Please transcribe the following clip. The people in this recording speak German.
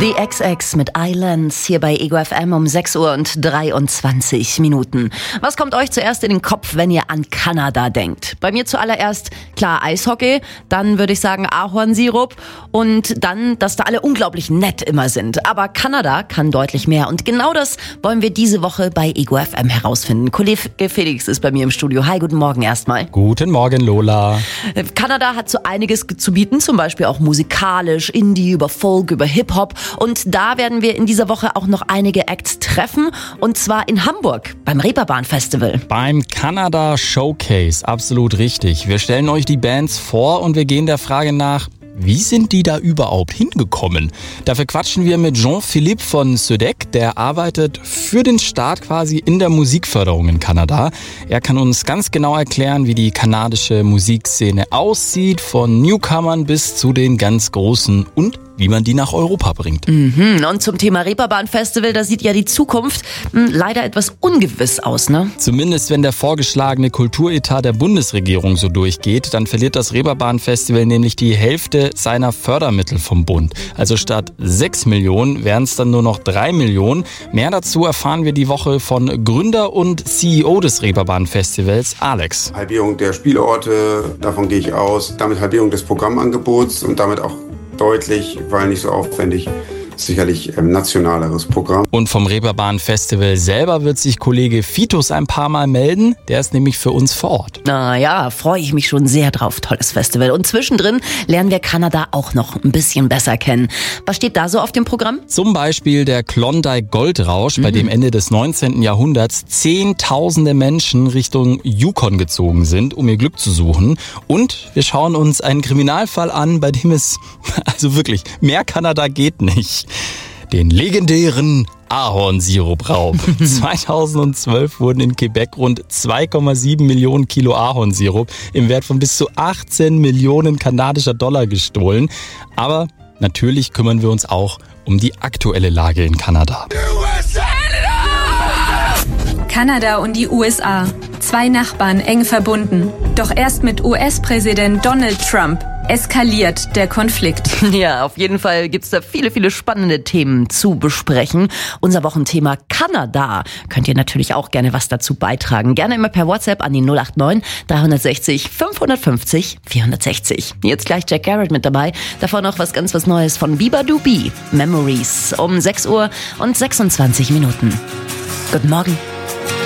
The XX mit Islands hier bei Ego FM um 6:23 Uhr. Was kommt euch zuerst in den Kopf, wenn ihr an Kanada denkt? Bei mir zuallererst, klar, Eishockey, dann würde ich sagen Ahornsirup und dann, dass da alle unglaublich nett immer sind. Aber Kanada kann deutlich mehr und genau das wollen wir diese Woche bei Ego FM herausfinden. Kollege Felix ist bei mir im Studio. Hi, guten Morgen erstmal. Guten Morgen, Lola. Kanada hat so einiges zu bieten, zum Beispiel auch musikalisch, Indie, über Folk, über Hip-Hop. Und da werden wir in dieser Woche auch noch einige Acts treffen. Und zwar in Hamburg beim Reeperbahn Festival. Beim Canada Showcase, absolut richtig. Wir stellen euch die Bands vor und wir gehen der Frage nach, wie sind die da überhaupt hingekommen? Dafür quatschen wir mit Jean-Philippe von Södek, der arbeitet für den Staat quasi in der Musikförderung in Kanada. Er kann uns ganz genau erklären, wie die kanadische Musikszene aussieht, von Newcomern bis zu den ganz Großen und wie man die nach Europa bringt. Und zum Thema Reeperbahn Festival, da sieht ja die Zukunft leider etwas ungewiss aus, ne? Zumindest wenn der vorgeschlagene Kulturetat der Bundesregierung so durchgeht, dann verliert das Reeperbahn Festival nämlich die Hälfte seiner Fördermittel vom Bund. Also statt 6 Millionen wären es dann nur noch 3 Millionen. Mehr dazu erfahren wir die Woche von Gründer und CEO des Reeperbahn Festivals, Alex. Halbierung der Spielorte, davon gehe ich aus. Damit Halbierung des Programmangebots und damit auch deutlich, weil nicht so aufwendig, sicherlich nationaleres Programm. Und vom Reeperbahn Festival selber wird sich Kollege Fitus ein paar Mal melden. Der ist nämlich für uns vor Ort. Na ja, freue ich mich schon sehr drauf. Tolles Festival. Und zwischendrin lernen wir Kanada auch noch ein bisschen besser kennen. Was steht da so auf dem Programm? Zum Beispiel der Klondike Goldrausch, bei dem Ende des 19. Jahrhunderts Zehntausende Menschen Richtung Yukon gezogen sind, um ihr Glück zu suchen. Und wir schauen uns einen Kriminalfall an, bei dem es, also wirklich, mehr Kanada geht nicht. Den legendären Ahornsirupraub. 2012 wurden in Quebec rund 2,7 Millionen Kilo Ahornsirup im Wert von bis zu 18 Millionen kanadischer Dollar gestohlen. Aber natürlich kümmern wir uns auch um die aktuelle Lage in Kanada. Kanada und die USA. Zwei Nachbarn eng verbunden. Doch erst mit US-Präsident Donald Trump eskaliert der Konflikt. Ja, auf jeden Fall gibt's da viele, viele spannende Themen zu besprechen. Unser Wochenthema Kanada. Könnt ihr natürlich auch gerne was dazu beitragen. Gerne immer per WhatsApp an die 089 360 550 460. Jetzt gleich Jack Garrett mit dabei. Davor noch was Neues von Biba Dubi. Memories um 6:26 Uhr. Guten Morgen.